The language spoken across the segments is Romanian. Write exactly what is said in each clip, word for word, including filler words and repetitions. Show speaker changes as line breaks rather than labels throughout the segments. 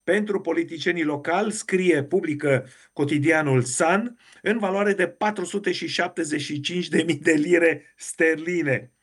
pentru politicienii locali, scrie, publică cotidianul Sun, în valoare de patru sute șaptezeci și cinci de mii de lire sterline.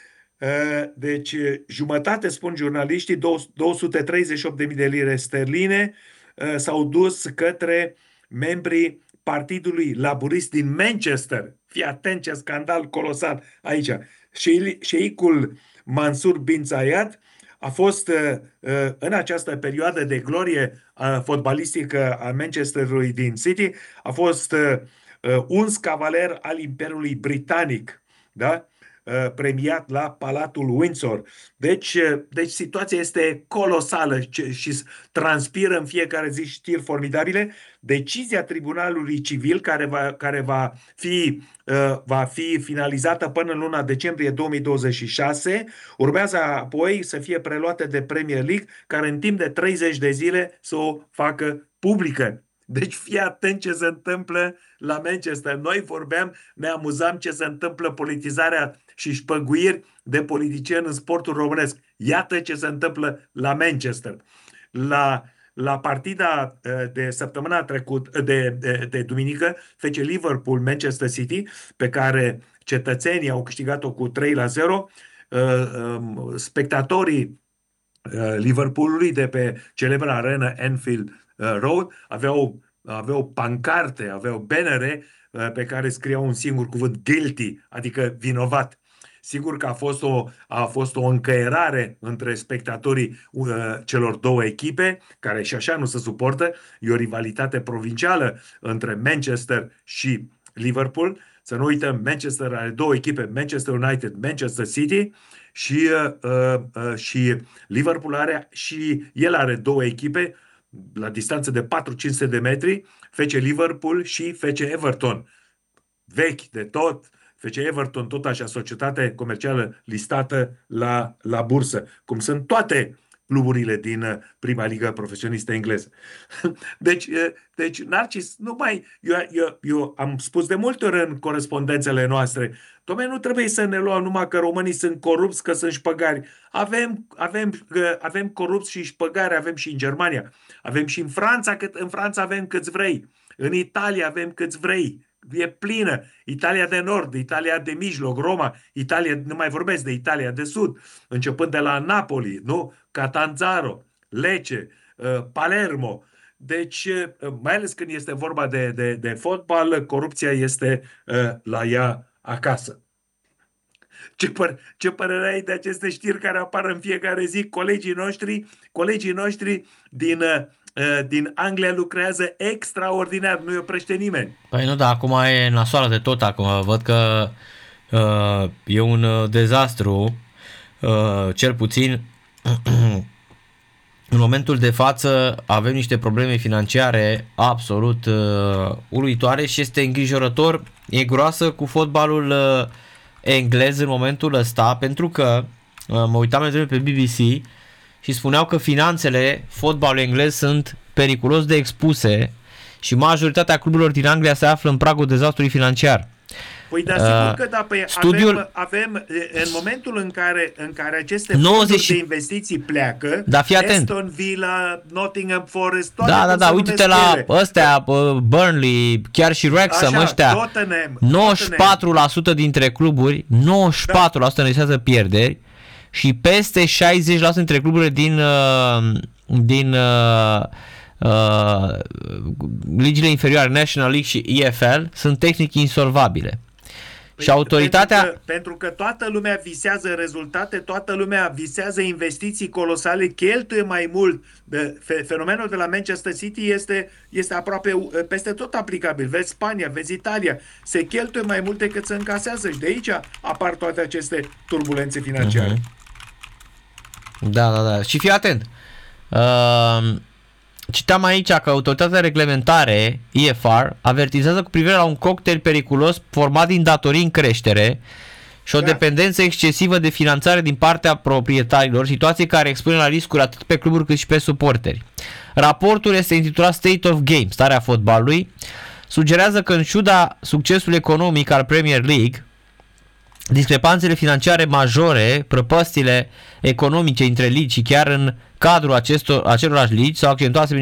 Deci, jumătate, spun jurnaliștii, două sute treizeci și opt de mii de lire sterline s-au dus către membrii Partidului Laburist din Manchester. Fii atent ce scandal colosal aici. Șeicul Mansur bin Zayed a fost în această perioadă de glorie fotbalistică a Manchesterului din City, a fost uns cavaler al Imperiului Britanic, da? Premiat la Palatul Windsor. Deci, deci situația este colosală și transpiră în fiecare zi știri formidabile. Decizia Tribunalului Civil, care va, care va, fi, va fi finalizată până în luna decembrie două mii douăzeci și șase, urmează apoi să fie preluată de Premier League, care în timp de treizeci de zile să o facă publică. Deci fii atent ce se întâmplă la Manchester. Noi vorbeam, ne amuzam ce se întâmplă, politizarea și șpăguiri de politicieni în sportul românesc. Iată ce se întâmplă la Manchester. La, la partida de săptămâna trecută, de, de, de duminică, F C Liverpool Manchester City, pe care cetățenii au câștigat-o cu trei la zero, spectatorii Liverpoolului de pe celebra arenă Anfield Road aveau, aveau pancarte, aveau bannere pe care scriau un singur cuvânt, guilty, adică vinovat. Sigur că a fost o, a fost o încăierare între spectatorii uh, celor două echipe, care și așa nu se suportă. E o rivalitate provincială între Manchester și Liverpool. Să nu uităm, Manchester are două echipe, Manchester United, Manchester City, și, uh, uh, și Liverpool are, și el are două echipe la distanță de patru cinci sute de metri, F C Liverpool și F C Everton. Vechi de tot, F C Everton, tot așa, societate comercială listată la, la bursă, cum sunt toate cluburile din prima ligă profesionistă engleză. Deci, deci Narcis, nu mai, eu, eu, eu am spus de multe ori în corespondențele noastre, dom'le, nu trebuie să ne luăm numai că românii sunt corupți, că sunt șpăgari. Avem, avem, avem corupți și șpăgari, avem și în Germania, avem și în Franța, cât în Franța avem câți vrei, în Italia avem câți vrei. E plină. Italia de Nord, Italia de Mijloc, Roma, Italia, nu mai vorbesc de Italia de Sud, începând de la Napoli, nu? Catanzaro, Lecce, Palermo. Deci, mai ales când este vorba de, de, de fotbal, corupția este la ea acasă. Ce, păr- ce părere ai de aceste știri care apar în fiecare zi? Colegii noștri, colegii noștri din... din Anglia lucrează extraordinar, nu-i oprește nimeni.
Păi nu, dar acum e nasoală de tot acum. Văd că uh, e un uh, dezastru, uh, cel puțin în momentul de față avem niște probleme financiare absolut uh, uluitoare și este îngrijorător, e groasă cu fotbalul uh, englez în momentul ăsta, pentru că uh, mă uitam de pe B B C și spuneau că finanțele fotbalului englez sunt periculos de expuse și majoritatea cluburilor din Anglia se află în pragul dezastrului financiar.
Păi da, sigur că da, păi studiul... avem, avem în momentul în care, în care aceste nouăzeci de investiții pleacă,
da, fii atent.
Aston Villa, Nottingham Forest, toate
da, da, da, uite-te la ăstea, Burnley, chiar și Wrexham, ăștia,
Tottenham,
nouăzeci și patru la sută dintre cluburi, nouăzeci și patru la sută da. Înregistrează pierderi și peste șaizeci la sută dintre cluburile din, din uh, uh, ligile inferioare, National League și E F L, sunt tehnic insolvabile. Și autoritatea...
Pentru că, pentru că toată lumea visează rezultate, toată lumea visează investiții colosale, cheltuie mai mult. Fenomenul de la Manchester City este, este aproape peste tot aplicabil. Vezi Spania, vezi Italia, se cheltuie mai mult decât se încasează și de aici apar toate aceste turbulențe financiare.
Uh-huh. Da, da, da. Și fii atent. Uh... Citeam aici că autoritatea de reglementare, E F R, avertizează cu privire la un cocktail periculos format din datorii în creștere și o da. dependență excesivă de finanțare din partea proprietarilor, situații care expune la riscuri atât pe cluburi cât și pe suporteri. Raportul este intitulat State of Game, starea fotbalului, sugerează că în ciuda succesului economic al Premier League, discrepanțele financiare majore, prăpăstile economice între ligi și chiar în cadrul acestor, acelorași ligi s-au accentuat